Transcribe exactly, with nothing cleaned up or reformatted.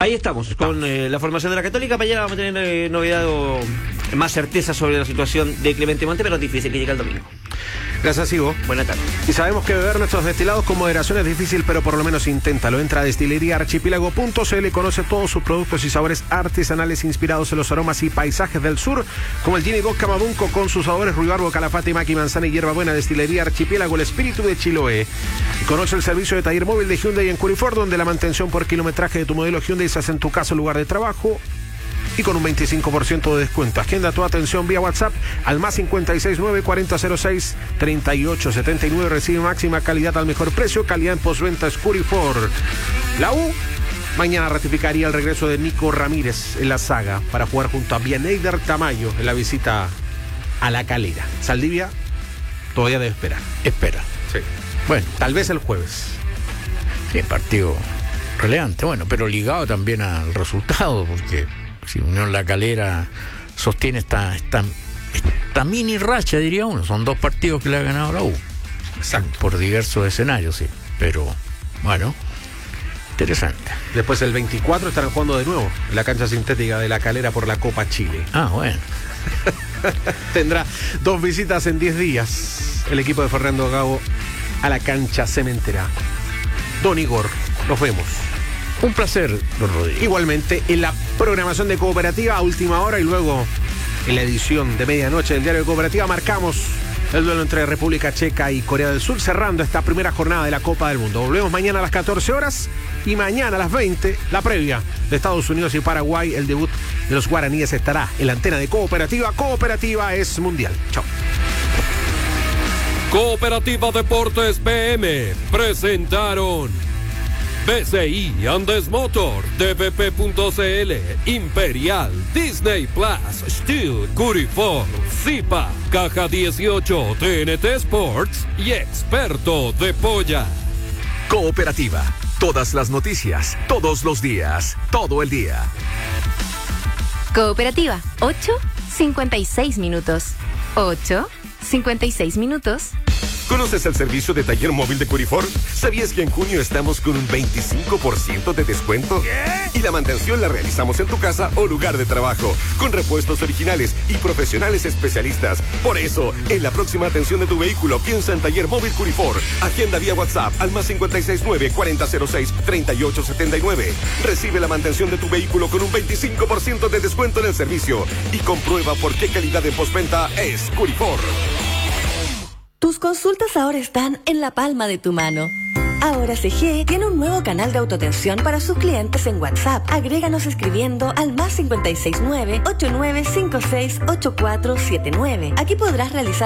Ahí estamos, con eh, la formación de la Católica. Mañana vamos a tener eh, novedad o más certeza sobre la situación de Clemente Monte, pero es difícil que llegue el domingo. Gracias, Ivo. Buenas tardes. Y sabemos que beber nuestros destilados con moderación es difícil, pero por lo menos inténtalo. Entra a destilería archipiélago punto c l y conoce todos sus productos y sabores artesanales inspirados en los aromas y paisajes del sur, como el Gin y Vodka Mabunco con sus sabores ruibarbo, calafate, maqui, manzana y hierbabuena. Destilería Archipiélago, el espíritu de Chiloé. Y conoce el servicio de taller móvil de Hyundai en Curifort, donde la mantención por kilometraje de tu modelo Hyundai se hace en tu casa o lugar de trabajo, y con un veinticinco por ciento de descuento. Agenda tu atención vía WhatsApp al más cincuenta y seis nueve, cuarenta cero seis, treinta y ocho setenta y nueve. Recibe máxima calidad al mejor precio. Calidad en postventa Curifort. La U mañana ratificaría el regreso de Nico Ramírez en la saga para jugar junto a Bieneider Tamayo en la visita a La Calera. Saldivia todavía debe esperar. Espera. Sí. Bueno, Tal vez el jueves. sí, partido relevante. Bueno, pero ligado también al resultado, porque si Unión La Calera sostiene esta, esta, esta mini racha, diría uno, son dos partidos que le ha ganado la U. Exacto. Por diversos escenarios, sí. Pero, bueno, interesante. Después el veinticuatro estarán jugando de nuevo en la cancha sintética de La Calera por la Copa Chile. Ah, bueno. Tendrá dos visitas en diez días el equipo de Fernando Gago a la cancha cementera. Don Igor, nos vemos. Un placer, don Rodrigo. Igualmente en la programación de Cooperativa a última hora y luego en la edición de medianoche del diario de Cooperativa marcamos el duelo entre República Checa y Corea del Sur, cerrando esta primera jornada de la Copa del Mundo. Volvemos mañana a las catorce horas y mañana a las veinte, la previa de Estados Unidos y Paraguay. El debut de los guaraníes estará en la antena de Cooperativa. Cooperativa es mundial. Chao. Cooperativa Deportes P M presentaron B C I Andes Motor, D V P punto C L, Imperial, Disney Plus, Steel, Curifort, Zipa, Caja dieciocho, T N T Sports y Experto de Polla. Cooperativa. Todas las noticias, todos los días, todo el día. Cooperativa, ocho cincuenta y seis minutos. ocho cincuenta y seis minutos. ¿Conoces el servicio de taller móvil de Curifort? ¿Sabías que en junio estamos con un veinticinco por ciento de descuento? ¿Qué? Y la mantención la realizamos en tu casa o lugar de trabajo, con repuestos originales y profesionales especialistas. Por eso, en la próxima atención de tu vehículo, piensa en Taller Móvil Curifort. Agenda vía WhatsApp al más cincuenta y seis nueve, cuarenta cero seis, treinta y ocho setenta y nueve. Recibe la mantención de tu vehículo con un veinticinco por ciento de descuento en el servicio y comprueba por qué calidad en postventa es Curifort. Tus consultas ahora están en la palma de tu mano. Ahora C G tiene un nuevo canal de autoatención para sus clientes en WhatsApp. Agréganos escribiendo al más cincuenta y seis nueve, ochenta y nueve cincuenta y seis, ochenta y cuatro setenta y nueve. Aquí podrás realizar